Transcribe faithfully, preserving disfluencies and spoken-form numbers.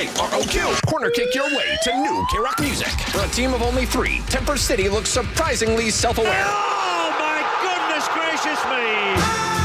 K R O Q. Corner kick your way to new K-Rock music. For a team of only three, Temper City looks surprisingly self-aware. Oh, my goodness gracious me!